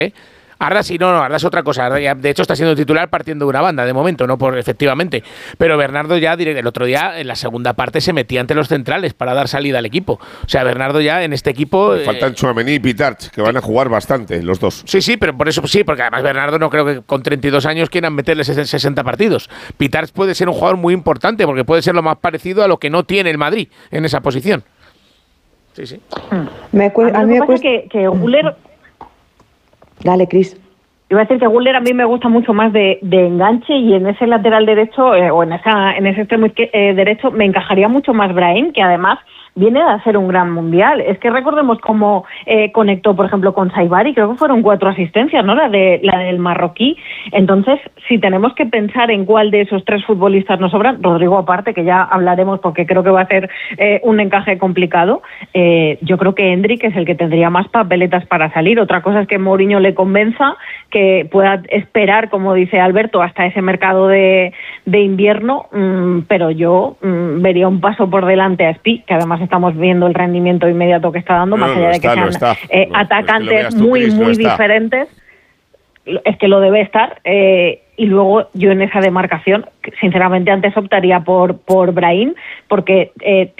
Arda sí, no, Arda es otra cosa. Arda ya, de hecho, está siendo titular partiendo de una banda, de momento, no por efectivamente. Pero Bernardo ya, el otro día, en la segunda parte, se metía entre los centrales para dar salida al equipo. O sea, Bernardo ya en este equipo... Faltan Tchouaméni y Pitarch, que van a jugar bastante, los dos. Sí, pero por eso sí, porque además Bernardo no creo que con 32 años quieran meterle 60 partidos. Pitarch puede ser un jugador muy importante, porque puede ser lo más parecido a lo que no tiene el Madrid en esa posición. Sí. A mí me cuesta que Güler... Dale, Cris. Iba a decir que Güler a mí me gusta mucho más de enganche, y en ese lateral derecho o en ese extremo derecho me encajaría mucho más Brahim, que además viene a ser un gran mundial. Es que recordemos cómo conectó, por ejemplo, con Saibari, creo que fueron 4 asistencias, ¿no? La del marroquí. Entonces, si tenemos que pensar en cuál de esos 3 futbolistas nos sobran, Rodrigo aparte, que ya hablaremos porque creo que va a ser un encaje complicado, yo creo que Endrick es el que tendría más papeletas para salir. Otra cosa es que Mourinho le convenza, que pueda esperar, como dice Alberto, hasta ese mercado de invierno, pero yo vería un paso por delante a Spi, que además estamos viendo el rendimiento inmediato que está dando, más allá de que sean atacantes muy diferentes. Es que lo debe estar, y luego yo en esa demarcación, sinceramente antes optaría por Brahim, porque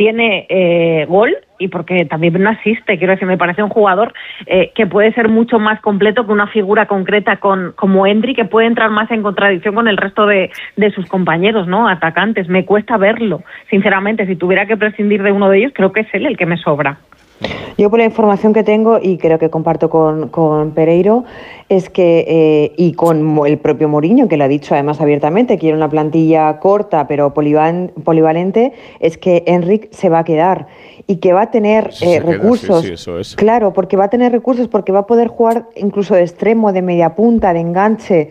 tiene gol y porque también no asiste. Quiero decir, me parece un jugador que puede ser mucho más completo que una figura concreta como Endrick, que puede entrar más en contradicción con el resto de sus compañeros, ¿no? Atacantes. Me cuesta verlo, sinceramente. Si tuviera que prescindir de uno de ellos, creo que es él el que me sobra. Yo, por la información que tengo, y creo que comparto con Pereiro, es que, y con el propio Mourinho, que lo ha dicho además abiertamente, quiere una plantilla corta pero polivalente, es que Enric se va a quedar y que va a tener recursos. Sí, eso es. Claro, porque va a tener recursos, porque va a poder jugar incluso de extremo, de media punta, de enganche.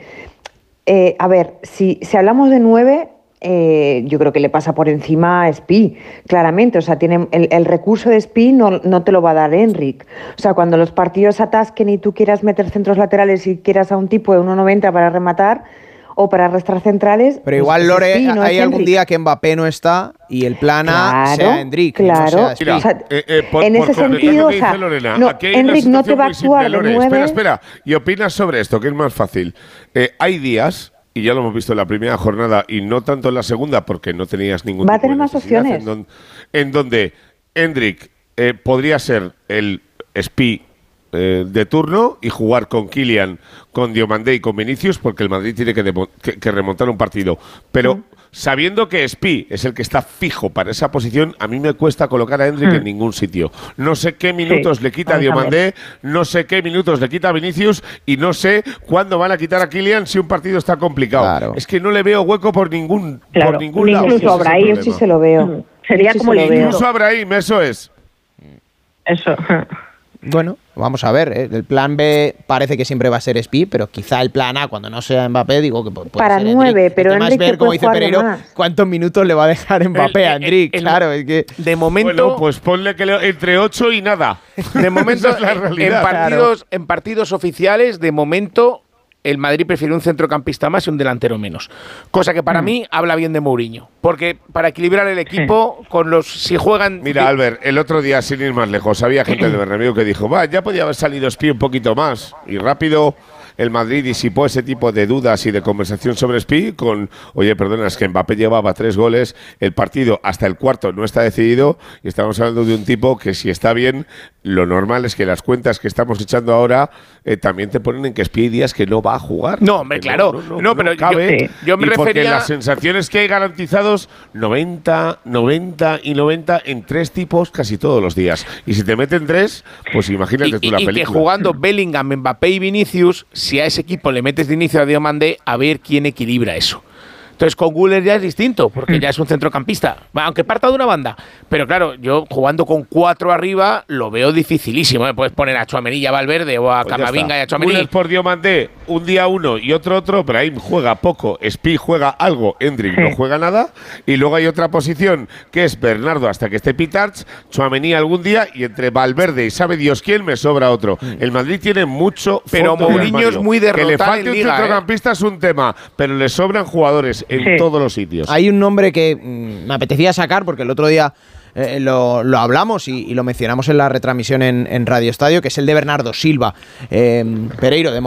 A ver, si hablamos de 9... yo creo que le pasa por encima a Spi, claramente. O sea, tiene el recurso de Spi no te lo va a dar Enric. O sea, cuando los partidos atasquen y tú quieras meter centros laterales y quieras a un tipo de 1,90 para rematar o para restar centrales... Pero igual, Lore, Spi, no hay algún día que Mbappé no está y el plan A sea Enric. Claro, no sea o sea, en ese sentido, o sea, Enric no te va a actuar de 9... Espera. ¿Y opinas sobre esto? Que es más fácil. Hay días... Y ya lo hemos visto en la primera jornada y no tanto en la segunda, porque no tenías ningún tipo de necesidad. Va a tener más opciones. En donde Endrick podría ser el Spi de turno y jugar con Kylian, con Diomandé y con Vinicius, porque el Madrid tiene que remontar un partido. Pero sabiendo que Spi es el que está fijo para esa posición, a mí me cuesta colocar a Endrick en ningún sitio. No sé qué minutos le quita a Diomandé, no sé qué minutos le quita a Vinicius y no sé cuándo van a quitar a Kylian si un partido está complicado. Claro. Es que no le veo hueco por ningún lado. Incluso a Brahim sí se lo veo. Sería como incluso a Brahim, eso es. Eso. Bueno, vamos a ver, el plan B parece que siempre va a ser Spi, pero quizá el plan A, cuando no sea Mbappé, digo que puede para ser 9, Endrick. pero Enrique ver, como dice Pereiro, cuántos minutos le va a dejar Mbappé a Endrick. Claro, es que de momento... Bueno, pues ponle que entre 8 y nada. De momento, es la realidad. En partidos oficiales, de momento... El Madrid prefiere un centrocampista más y un delantero menos. Cosa que para mí habla bien de Mourinho. Porque para equilibrar el equipo, si juegan... Mira, Albert, el otro día, sin ir más lejos, había gente de Bernabéu que dijo, ya podía haber salido Spi un poquito más. Y rápido el Madrid disipó ese tipo de dudas y de conversación sobre Spi con, oye, perdona, es que Mbappé llevaba 3 goles, el partido hasta el cuarto no está decidido y estamos hablando de un tipo que si está bien, lo normal es que las cuentas que estamos echando ahora también te ponen en que Spi hay días que no va a jugar. No, hombre, claro. No, pero cabe, yo me refería... Porque las sensaciones que hay garantizados 90 y 90 en 3 tipos casi todos los días. Y si te meten 3, pues imagínate tú la película. Y que jugando Bellingham, Mbappé y Vinicius, si a ese equipo le metes de inicio a Diomandé, a ver quién equilibra eso. Entonces con Güler ya es distinto, porque ya es un centrocampista, aunque parta de una banda. Pero claro, yo jugando con 4 arriba lo veo dificilísimo. Puedes poner a Tchouaméni y a Valverde o a Camavinga y a Tchouaméni. Güler por Diomandé, un día uno y otro, Brahim juega poco, Spi juega algo, Endrick no juega nada. Y luego hay otra posición que es Bernardo hasta que esté Pitarch, Tchouaméni algún día y entre Valverde y sabe Dios quién me sobra otro. El Madrid tiene mucho, pero Mourinho es muy derrotado. Que le falte en un Liga, centrocampista es un tema, pero le sobran jugadores en todos los sitios. Hay un nombre que me apetecía sacar porque el otro día lo hablamos y lo mencionamos en la retransmisión en Radio Estadio, que es el de Bernardo Silva. Pereiro, de